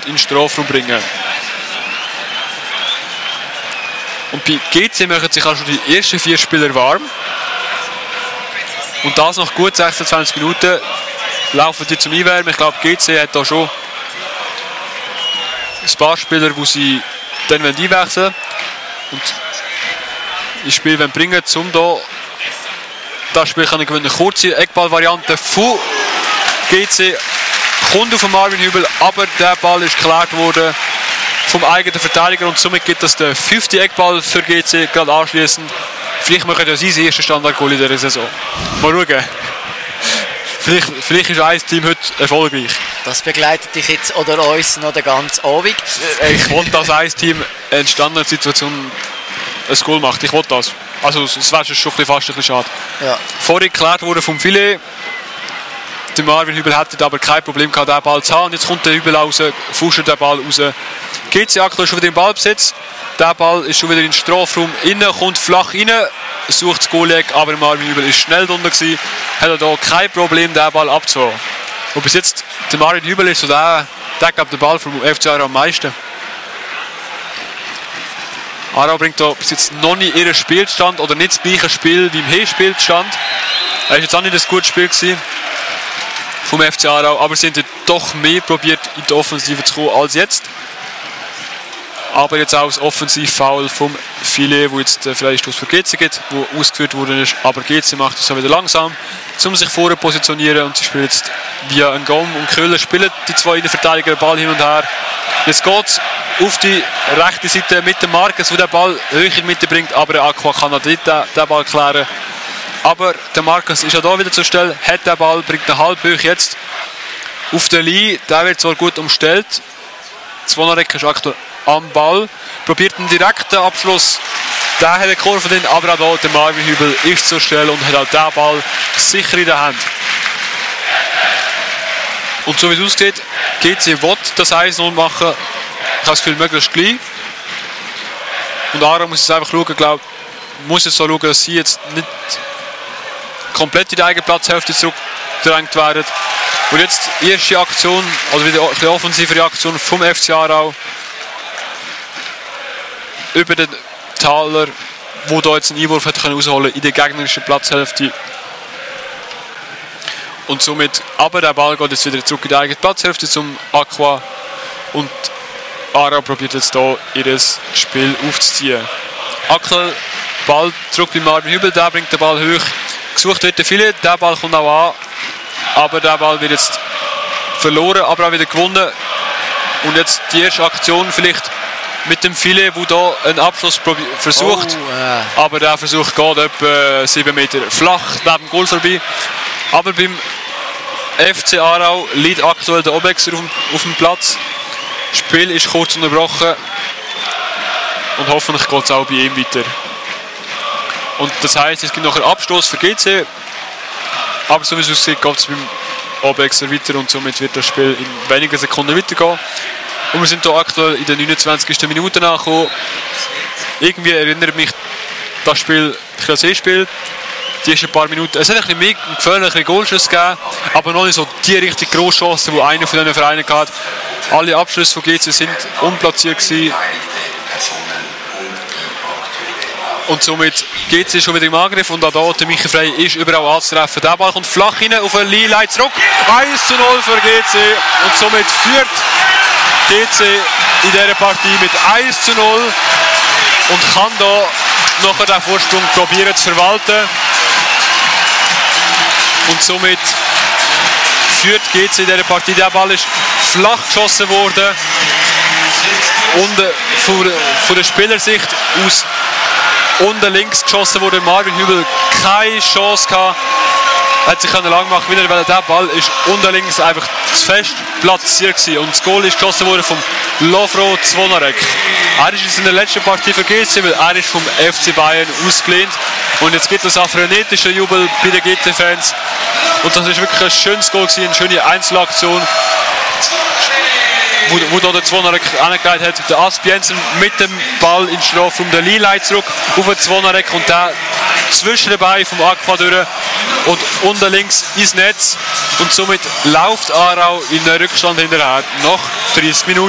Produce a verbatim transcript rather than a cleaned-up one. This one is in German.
in den Strafraum bringen. Und bei G C machen sich auch schon die ersten vier Spieler warm. Und das nach gut sechsundzwanzig Minuten laufen die zum Einwärmen. Ich glaube, G C hat da schon ein paar Spieler, die sie dann einwechseln wollen und ins Spiel bringen wollen, um da das Spiel kann ich gewinnen. Eine kurze Eckball-Variante von G C kommt auf den Marvin Hübel, aber der Ball ist geklärt worden vom eigenen Verteidiger und somit gibt es den fünften Eckball für G C gerade anschließend. Vielleicht machen wir sein erstes Standard-Goal in dieser Saison. Mal schauen. Vielleicht, vielleicht ist ein Team heute erfolgreich. Das begleitet dich jetzt oder uns noch den ganzen Abend. Ich wollte, dass ein Team in Standardsituation ein Goal macht. Ich wollte das. Also es wäre schon fast ein bisschen schade. Ja. Vorhin geklärt wurde vom Filet. Der Marvin Hübel hätte aber kein Problem gehabt, den Ball zu haben. Und jetzt kommt der Hübel raus, fuscht den Ball raus. G C aktuell schon wieder im Ballbesitz. Der Ball ist schon wieder in den Strafraum innen, kommt flach rein, sucht das Goal-Eck, aber Marvin Hübel ist schnell drunter gewesen, hat er da kein Problem, den Ball abzuhauen. Und bis jetzt, der Marvin Hübel ist so der, der gibt den Ball vom F C Aarau am meisten. Aarau bringt da bis jetzt noch nicht ihren Spielstand oder nicht das gleiche Spiel wie im Hinspielstand. Er ist jetzt auch nicht ein gutes Spiel gewesen vom F C Aarau, aber sie haben doch mehr probiert, in die Offensive zu kommen als jetzt. Aber jetzt auch das Offensiv-Foul vom Filet, wo jetzt der Freistoß für G C gibt, wo ausgeführt worden ist. Aber G C macht es so wieder langsam, um sich vorne zu positionieren. Und sie spielen jetzt via Ngom und Köhler spielen die zwei Innenverteidiger den Ball hin und her. Jetzt geht es auf die rechte Seite mit dem Marcus, der den Ball hoch in die Mitte bringt. Aber der Aqua kann nicht den, den Ball klären. Aber der Marcus ist ja da wieder zur Stelle, hat den Ball, bringt ihn halb hoch jetzt auf den Lee. Der wird zwar gut umstellt. Zvonarek ist aktuell am Ball, probiert einen direkten Abschluss, der hat eine Kurve drin, aber auch da der Marvin Hübel ist zur Stelle und hat auch den Ball sicher in der Hand. Und so wie es aussieht, G C will das eins null machen, ich habe das Gefühl, möglichst gleich. Und Aarau muss jetzt einfach schauen, glaube muss jetzt so schauen, dass sie jetzt nicht komplett in die eigene Platzhälfte zurückgedrängt werden. Und jetzt die erste Aktion, also wieder eine offensive Reaktion vom F C Aarau über den Thaler, wo da jetzt einen Einwurf hat können ausholen in der gegnerischen Platzhälfte. Und somit, aber der Ball geht jetzt wieder zurück in die eigene Platzhälfte zum Aqua und Aarau probiert jetzt hier ihr Spiel aufzuziehen. Aktuell Ball zurück bei Marvin Hübel, der bringt den Ball hoch. Gesucht wird der Filet, der Ball kommt auch an, aber der Ball wird jetzt verloren, aber auch wieder gewonnen. Und jetzt die erste Aktion vielleicht mit dem Filet, wo da einen Abschluss versucht, oh, äh. aber der Versuch geht etwa sieben Meter flach neben dem Goal vorbei. Aber beim F C Aarau liegt aktuell der Obexer auf dem, auf dem Platz. Das Spiel ist kurz unterbrochen und hoffentlich geht es auch bei ihm weiter. Und das heisst, es gibt noch einen Abstoß für G C, aber so wie es aussieht, geht es beim Obexer weiter und somit wird das Spiel in wenigen Sekunden weitergehen. Und wir sind hier aktuell in der neunundzwanzigsten Minute angekommen. Irgendwie erinnert mich das Spiel an das E-Spiel. Die ersten paar Minuten. Es hat ein bisschen mehr gefährliche Goalschuss gegeben, aber noch nicht so die richtig grosse Chance, die einer von diesen Vereinen hatte. Alle Abschlüsse von G C sind unplatziert gewesen. Und somit G C schon wieder im Angriff und auch da der Michael Frey ist überall anzutreffen. Der Ball kommt flach rein auf einen Lee, leitet zurück. eins zu null für G C und somit führt G C in dieser Partie mit eins zu null und kann da nachher den Vorsprung probieren zu verwalten. Und somit führt G C in dieser Partie. Der Ball ist flach geschossen worden und von, von der Spielersicht aus unten links geschossen wurde. Marvin Hübel keine Chance gehabt. Er hat sich lang gemacht, weil der Ball ist unten links einfach zu fest platziert gewesen. Und das Goal ist geschossen worden vom Lovro Zvonarek. Er ist in der letzten Partie für G C, weil er ist vom F C Bayern ausgelehnt. Und jetzt gibt es auch frenetischen Jubel bei den G C-Fans. Und das ist wirklich ein schönes Goal gewesen, eine schöne Einzelaktion, wo, wo da der Zvonarek angelegt hat. Der Asp Jensen mit dem Ball in Strafraum, der Lilei zurück auf den Zvonarek und der zwischen den Beinen vom Aqua durch und unten links ins Netz. Und somit läuft Aarau in den Rückstand hinterher nach dreißig Minuten.